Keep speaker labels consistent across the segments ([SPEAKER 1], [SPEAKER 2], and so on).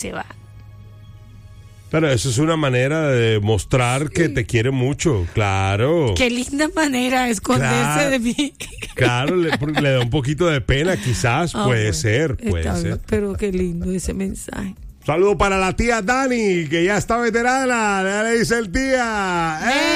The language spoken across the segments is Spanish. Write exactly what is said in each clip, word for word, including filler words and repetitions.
[SPEAKER 1] se va.
[SPEAKER 2] Pero eso es una manera de mostrar sí. que te quiere mucho, claro.
[SPEAKER 1] Qué linda manera de esconderse
[SPEAKER 2] claro,
[SPEAKER 1] de mí.
[SPEAKER 2] Claro, le, le da un poquito de pena, quizás, ah, puede bueno, ser, puede
[SPEAKER 1] está,
[SPEAKER 2] ser.
[SPEAKER 1] Pero qué lindo ese mensaje.
[SPEAKER 2] Saludo para la tía Dani, que ya está veterana, le dice el tía.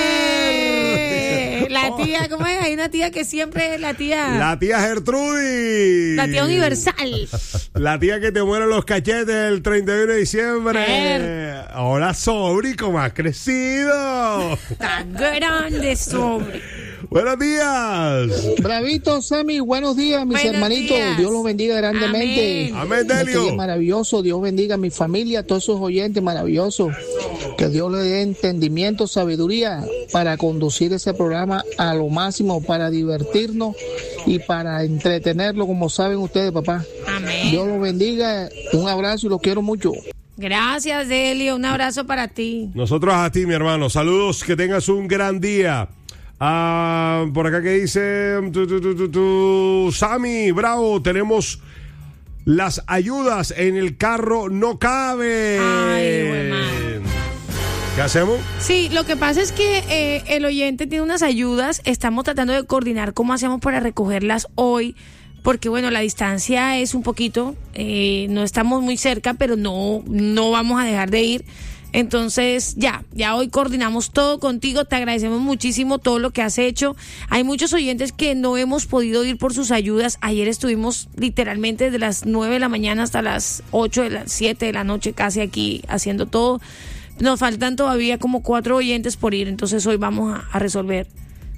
[SPEAKER 1] ¡Eh! La tía, ¿cómo es? Hay una tía que siempre es la tía.
[SPEAKER 2] La tía Gertrudis.
[SPEAKER 1] La tía universal.
[SPEAKER 2] La tía que te muere los cachetes el treinta y uno de diciembre. Ver. Ahora Sobri, como has crecido.
[SPEAKER 1] Tan grande, Sobri.
[SPEAKER 2] Buenos días.
[SPEAKER 3] Bravito, Sammy. Buenos días, mis buenos hermanitos. Días. Dios los bendiga grandemente.
[SPEAKER 2] Amén, Amén Delio.
[SPEAKER 3] Este maravilloso. Dios bendiga a mi familia, a todos esos oyentes maravillosos. Que Dios le dé entendimiento, sabiduría para conducir ese programa a lo máximo, para divertirnos y para entretenerlo, como saben ustedes, papá.
[SPEAKER 1] Amén.
[SPEAKER 3] Dios los bendiga. Un abrazo y los quiero mucho.
[SPEAKER 1] Gracias, Delio. Un abrazo para ti.
[SPEAKER 2] Nosotros a ti, mi hermano. Saludos, que tengas un gran día. Ah, por acá que dice tu, tu, tu, tu, tu, Sammy, bravo, tenemos las ayudas en el carro, no cabe.
[SPEAKER 1] Ay, bueno.
[SPEAKER 2] ¿Qué hacemos?
[SPEAKER 1] Sí, lo que pasa es que eh, el oyente tiene unas ayudas, estamos tratando de coordinar cómo hacemos para recogerlas hoy, porque bueno, la distancia es un poquito, eh, no estamos muy cerca, pero no, no vamos a dejar de ir. Entonces, ya, ya hoy coordinamos todo contigo, te agradecemos muchísimo todo lo que has hecho. Hay muchos oyentes que no hemos podido ir por sus ayudas. Ayer estuvimos literalmente desde las nueve de la mañana hasta las ocho, de las siete de la noche casi aquí haciendo todo. Nos faltan todavía como cuatro oyentes por ir, entonces hoy vamos a, a resolver.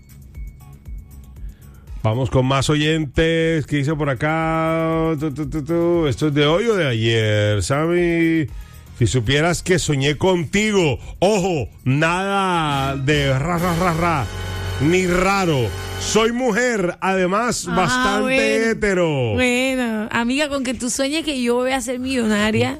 [SPEAKER 2] Vamos con más oyentes. ¿Qué dice por acá? Tu, tu, tu, tu. ¿Esto es de hoy o de ayer? Sammy... Si supieras que soñé contigo, ojo, nada de ra, ra, ra, ra, ni raro. Soy mujer, además, ah, bastante
[SPEAKER 1] bueno,
[SPEAKER 2] hetero.
[SPEAKER 1] Bueno, amiga, con que tú sueñes que yo voy a ser millonaria.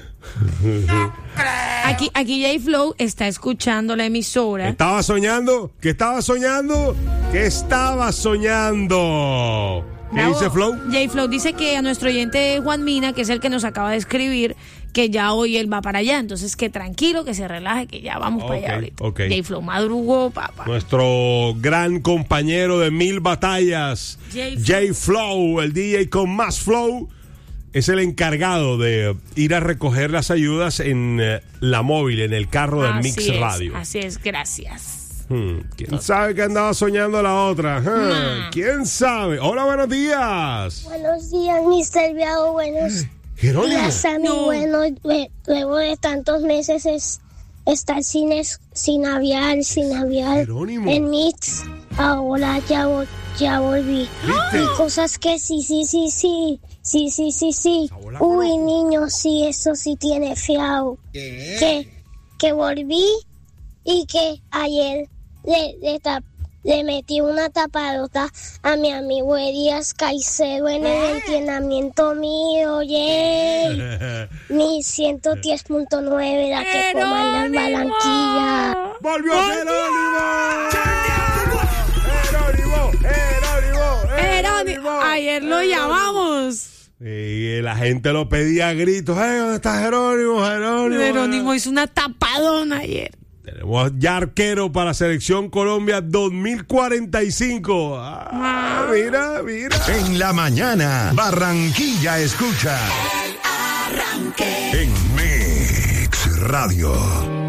[SPEAKER 1] Aquí, aquí J Flow está escuchando la emisora.
[SPEAKER 2] ¿Estaba soñando? ¿Qué estaba soñando? ¿Qué estaba soñando? ¿Qué
[SPEAKER 1] Bravo.
[SPEAKER 2] dice Flow?
[SPEAKER 1] J Flow dice que a nuestro oyente Juan Mina, que es el que nos acaba de escribir, que ya hoy él va para allá, entonces que tranquilo, que se relaje, que ya vamos okay, para allá ahorita.
[SPEAKER 2] Okay.
[SPEAKER 1] J Flow madrugó, papá.
[SPEAKER 2] Nuestro gran compañero de mil batallas, J Flow, el D J con más flow, es el encargado de ir a recoger las ayudas en eh, la móvil, en el carro de Mix
[SPEAKER 1] es,
[SPEAKER 2] Radio.
[SPEAKER 1] Así es, gracias.
[SPEAKER 2] Hmm, ¿Quién sabe que andaba soñando la otra? Huh, ¿Quién sabe? Hola, buenos días.
[SPEAKER 4] Buenos días, mister Viado, buenos
[SPEAKER 2] Jerónimo.
[SPEAKER 4] días, Sammy. No. Bueno, luego de tantos meses es estar sin, es, sin aviar, sin aviar
[SPEAKER 2] Jerónimo.
[SPEAKER 4] En Mix. Ahora ya, ya volví.
[SPEAKER 2] ¿Viste?
[SPEAKER 4] Y cosas que sí, sí, sí, sí. Sí, sí, sí, sí. Uy, niño, sí, eso sí tiene fiao.
[SPEAKER 2] ¿Qué?
[SPEAKER 4] Que, que volví y que ayer le, le, tap, le metí una tapadota a mi amigo Elías Caicedo en el entrenamiento mío, yay. Mi ciento diez punto nueve, la que comanda en Barranquilla.
[SPEAKER 2] ¡Volvió Jerónimo! ¡Jerónimo! ¡Jerónimo!
[SPEAKER 1] ¡Jerónimo! Ayer lo llamamos.
[SPEAKER 2] Y la gente lo pedía a gritos. ¡Hey, ¿dónde está Jerónimo? Jerónimo.
[SPEAKER 1] Jerónimo hizo una tapadona ayer.
[SPEAKER 2] Tenemos ya arquero para Selección Colombia dos mil cuarenta y cinco. Ah, mira, mira.
[SPEAKER 5] En la mañana, Barranquilla escucha.
[SPEAKER 6] El Arranque.
[SPEAKER 5] En Mix Radio.